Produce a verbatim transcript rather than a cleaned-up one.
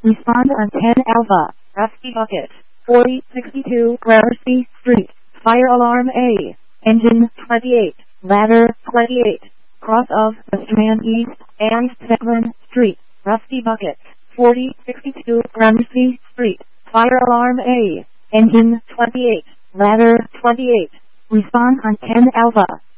Respond on ten Alpha. Rusty Bucket. forty sixty-two Gramercy Street. Fire alarm A. Engine twenty-eight. Ladder twenty-eight. Cross of the Strand East and Second Street. Rusty Bucket. forty sixty-two Gramercy Street. Fire alarm A. Engine twenty-eight. Ladder twenty-eight. Respond on ten Alpha.